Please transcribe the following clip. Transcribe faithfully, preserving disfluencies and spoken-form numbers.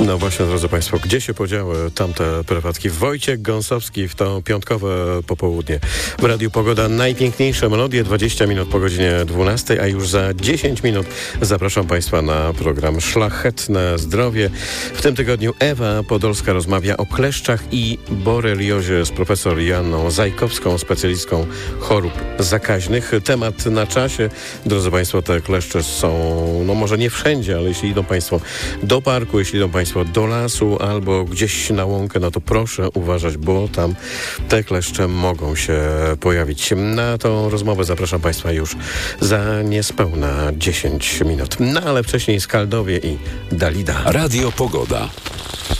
No właśnie, drodzy Państwo, gdzie się podziały tamte prywatki? Wojciech Gąsowski w to piątkowe popołudnie. W Radiu Pogoda najpiękniejsze melodie, dwadzieścia minut po godzinie dwunastej, a już za dziesięć minut zapraszam Państwa na program Szlachetne Zdrowie. W tym tygodniu Ewa Podolska rozmawia o kleszczach i boreliozie z profesor Joanną Zajkowską, specjalistką chorób zakaźnych. Temat na czasie. Drodzy Państwo, te kleszcze są, no może nie wszędzie, ale jeśli idą Państwo do parku, jeśli idą Państwo do lasu albo gdzieś na łąkę, no to proszę uważać, bo tam te kleszcze mogą się pojawić. Na tą rozmowę zapraszam Państwa już za niespełna dziesięć minut. No ale wcześniej Skaldowie i Dalida. Radio Pogoda.